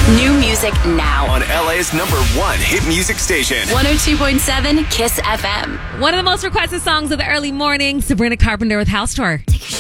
New music now. On LA's #1 hit music station. 102.7 Kiss FM. One of the most requested songs of the early morning, Sabrina Carpenter with House Tour. Take a